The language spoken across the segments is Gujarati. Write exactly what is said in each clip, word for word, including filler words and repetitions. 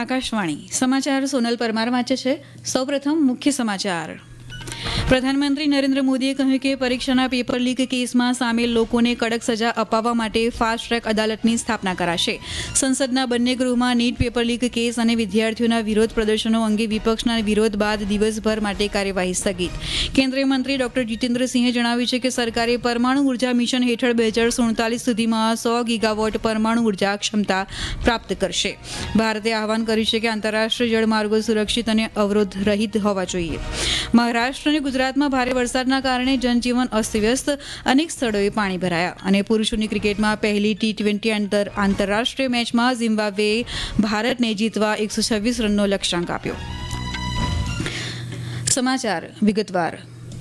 આકાશવાણી સમાચાર સોનલ પરમાર વાંચે છે. સૌપ્રથમ મુખ્ય સમાચાર. પ્રધાનમંત્રી નરેન્દ્ર મોદીએ કહ્યું કે પરીક્ષાના પેપર લીક કેસમાં સામેલ લોકોને કડક સજા અપાવવા માટે ફાસ્ટ ટ્રેક અદાલતની સ્થાપના કરાશે. સંસદના બંને ગૃહમાં નીટ પેપર લીક કેસ અને વિદ્યાર્થીઓના વિરોધ પ્રદર્શનો અંગે વિપક્ષના વિરોધ બાદ દિવસભર માટે કાર્યવાહી સ્થગિત. કેન્દ્રીય મંત્રી ડોક્ટર જીતેન્દ્રસિંહે જણાવ્યું છે કે સરકારે પરમાણુ ઉર્જા મિશન હેઠળ બે હજાર સુડતાલીસ સુધીમાં સો ગીગાવોટ પરમાણુ ઉર્જા ક્ષમતા પ્રાપ્ત કરશે. ભારતે આહવાન કર્યું છે કે આંતરરાષ્ટ્રીય જળમાર્ગો સુરક્ષિત અને અવરોધ રહિત હોવા જોઈએ. મહારાષ્ટ્ર અને ગુજરાતમાં ભારે વરસાદના કારણે જનજીવન અસ્તવ્યસ્ત, અનેક સ્થળોએ પાણી ભરાયા અને પુરુષોની ક્રિકેટમાં પહેલી ટી ટ્વેન્ટી આંતરરાષ્ટ્રીય મેચમાં ઝિમ્બાબ્વેએ ભારતને જીતવા એકસો છવ્વીસ રનનો લક્ષ્યાંક આપ્યો. સમાચાર વિગતવાર.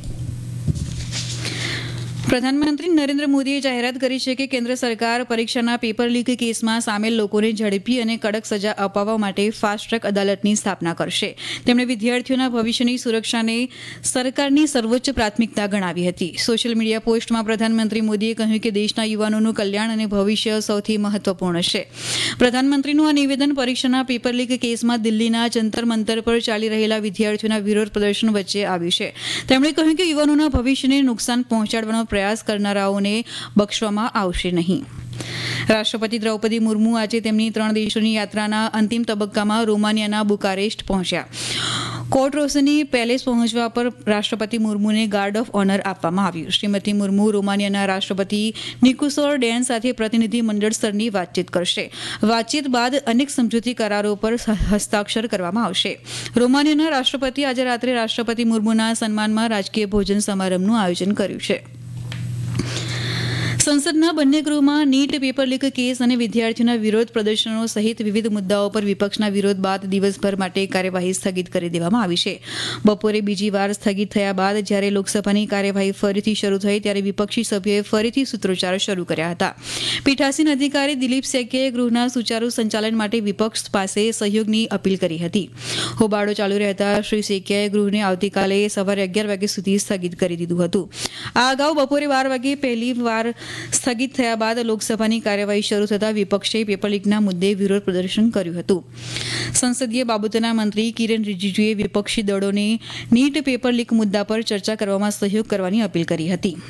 પ્રધાનમંત્રી નરેન્દ્ર મોદીએ જાહેરાત કરી છે કે કેન્દ્ર સરકાર પરીક્ષાના પેપર લીક કેસમાં સામેલ લોકોને ઝડપી અને કડક સજા અપાવવા માટે ફાસ્ટ ટ્રેક અદાલતની સ્થાપના કરશે. તેમણે વિદ્યાર્થીઓના ભવિષ્યની સુરક્ષાને સરકારની સર્વોચ્ચ પ્રાથમિકતા ગણાવી હતી. સોશિયલ મીડિયા પોસ્ટમાં પ્રધાનમંત્રી મોદીએ કહ્યું કે દેશના યુવાનોનું કલ્યાણ અને ભવિષ્ય સૌથી મહત્વપૂર્ણ છે. પ્રધાનમંત્રીનું આ નિવેદન પરીક્ષાના પેપર લીક કેસમાં દિલ્હીના જંતર મંતર પર ચાલી રહેલા વિદ્યાર્થીઓના વિરોધ પ્રદર્શન વચ્ચે આવ્યું છે. તેમણે કહ્યું કે યુવાનોના ભવિષ્યને નુકસાન પહોંચાડવાનો પ્રયાસ કરનારાઓને બક્ષવામાં આવશે નહીં. રાષ્ટ્રપતિ દ્રૌપદી મુર્મુ આજે તેમની ત્રણ દેશોની યાત્રાના અંતિમ તબક્કામાં રોમાનિયાના બુકારેસ્ટ પહોંચ્યા. કોર્ટ રોસની પેલેસ પહોંચવા પર રાષ્ટ્રપતિ મુર્મુને ગાર્ડ ઓફ ઓનર આપવામાં આવ્યું. શ્રીમતી મુર્મુ રોમાનિયાના રાષ્ટ્રપતિ નિકુસોર ડેન સાથે પ્રતિનિધિ મંડળ સ્તરની વાતચીત કરશે. વાતચીત બાદ અનેક સમજૂતી કરારો પર હસ્તાક્ષર કરવામાં આવશે. રોમાનિયાના રાષ્ટ્રપતિ આજે રાત્રે રાષ્ટ્રપતિ મુર્મુના સન્માનમાં રાજકીય ભોજન સમારંભનું આયોજન કર્યું છે. સંસદના બંને ગૃહમાં નીટ પેપર લીક કેસ અને વિદ્યાર્થીઓના વિરોધ પ્રદર્શનો સહિત વિવિધ મુદ્દાઓ પર વિપક્ષના વિરોધ બાદ દિવસભર માટે કાર્યવાહી સ્થગિત કરી દેવામાં આવી છે. બપોરે બીજી વાર સ્થગિત થયા બાદ જ્યારે લોકસભાની કાર્યવાહી ફરીથી શરૂ થઈ ત્યારે વિપક્ષી સભ્યોએ ફરીથી સૂત્રોચ્ચાર શરૂ કર્યા હતા. પીઠાસીન અધિકારી દિલીપ સેકીએ ગૃહના સુચારુ સંચાલન માટે વિપક્ષ પાસે સહયોગની અપીલ કરી હતી. હોબાળો ચાલુ રહેતા શ્રી સેકીયાએ ગૃહને આવતીકાલે સવારે અગિયાર વાગ્યા સુધી સ્થગિત કરી દીધું હતું. આ અગાઉ બપોરે બાર વાગે પહેલી વાર સ્થગિત થયા બાદ લોકસભાની કાર્યવાહી શરૂ થતાં વિપક્ષે પેપર લીકના મુદ્દે વિરોધ પ્રદર્શન કર્યું હતું. સંસદીય બાબતોના મંત્રી કિરેન રિજિજુએ વિપક્ષી દળોને નીટ પેપર લીક મુદ્દા પર ચર્ચા કરવામાં સહયોગ કરવાની અપીલ કરી હતી.